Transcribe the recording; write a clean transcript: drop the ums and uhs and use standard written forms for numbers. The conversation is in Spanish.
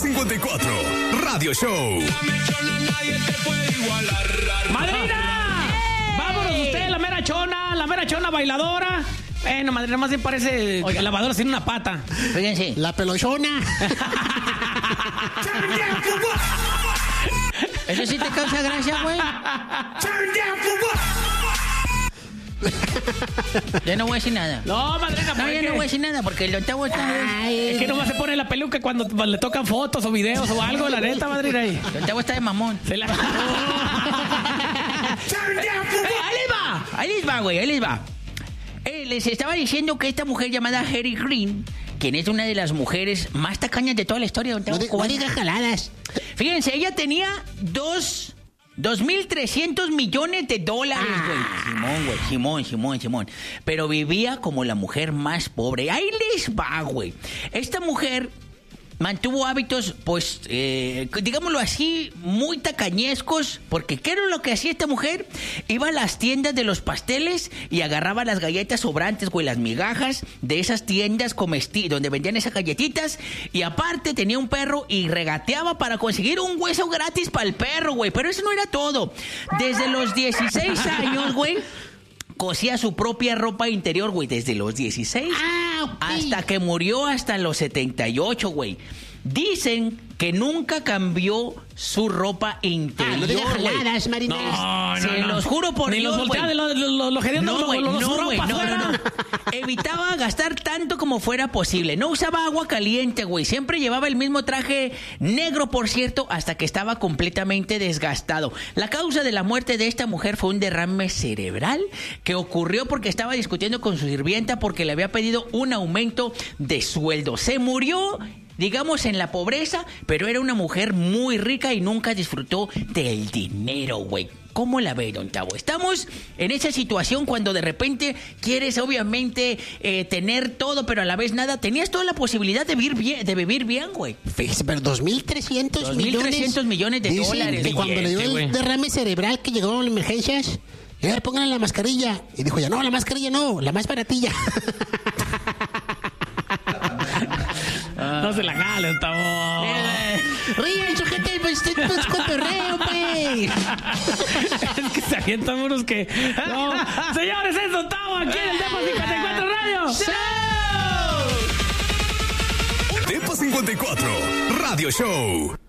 54, Radio Show. ¡Madrina! ¡Vámonos usted, la mera chona bailadora! Bueno, madrina, más bien parece lavadora sin una pata. Fíjense. La pelochona. ¿Eso sí te causa gracia, güey? Yo no voy a decir nada. No, madrina, No, yo no voy a decir nada porque el Octavo está... Es que nomás se pone la peluca cuando le tocan fotos o videos o algo, la neta, madrina. El Octavo está de mamón. Se la... Ahí les va, güey, ahí les va. Les estaba diciendo que esta mujer llamada Harry Green, quien es una de las mujeres más tacañas de toda la historia. No digas jaladas. Fíjense, ella tenía 2.300 millones de dólares, güey. Simón. Pero vivía como la mujer más pobre. Ahí les va, güey. Esta mujer mantuvo hábitos, pues, digámoslo así, muy tacañescos, porque ¿qué era lo que hacía esta mujer? Iba a las tiendas de los pasteles y agarraba las galletas sobrantes, güey, las migajas de esas tiendas donde vendían esas galletitas, y aparte tenía un perro y regateaba para conseguir un hueso gratis para el perro, güey, pero eso no era todo. Desde los 16 años, güey, cosía su propia ropa interior, güey, desde los 16 hasta que murió hasta los 78, güey. Dicen que nunca cambió su ropa interior. No digas jaladas, Marina. Se los juro por Dios, los voltea de los No. Evitaba gastar tanto como fuera posible. No usaba agua caliente, güey. Siempre llevaba el mismo traje negro, por cierto, hasta que estaba completamente desgastado. La causa de la muerte de esta mujer fue un derrame cerebral que ocurrió porque estaba discutiendo con su sirvienta porque le había pedido un aumento de sueldo. Se murió, digamos, en la pobreza, pero era una mujer muy rica y nunca disfrutó del dinero, güey. ¿Cómo la ve, don Tavo? Estamos en esa situación cuando de repente quieres, obviamente, tener todo, pero a la vez nada. Tenías toda la posibilidad de vivir bien, güey. Fíjese, pero 2.300 millones. 2.300 millones de dólares. Que cuando le dio el derrame cerebral que llegó a las emergencias, pónganle la mascarilla. Y dijo ya, no, la mascarilla no, la más baratilla. No se la jalen, Tavo. Ríen, gente, pues cotorreo, pues. Es que se avientan unos que... No. Señores, es Don Tavo aquí en el Depo 54 Radio Depo 54, Radio Show.